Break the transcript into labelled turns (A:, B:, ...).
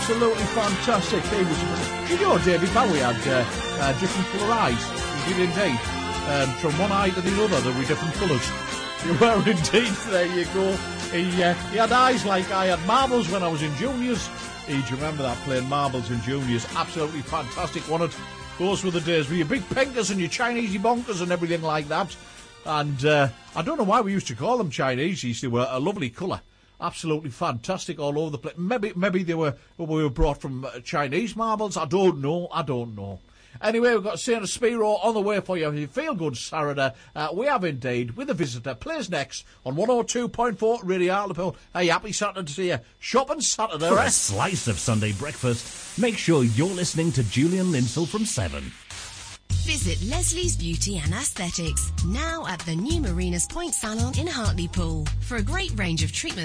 A: Absolutely fantastic. You know, David Bowie had different colour eyes. He did indeed. From one eye to the other, there were different colours. You were indeed. There you go. He had eyes like I had marbles when I was in juniors. Do you remember that, playing marbles in juniors? Absolutely fantastic, wasn't it? Those were the days with your big pinkers and your Chinesey bonkers and everything like that. And I don't know why we used to call them Chinesey. They were a lovely colour. Absolutely fantastic all over the place. Maybe we were brought from Chinese marbles. I don't know. Anyway, we've got Saint Spiro on the way for you. If you feel good Saturday, we have indeed, with a visitor. Plays next on 102.4 Radio Hartlepool. Hey, happy Saturday to you. Shopping Saturday,
B: For a slice of Sunday breakfast, make sure you're listening to Julian Linsell from 7.
C: Visit Leslie's Beauty and Aesthetics, now at the new Marinas Point Salon in Hartlepool, for a great range of treatment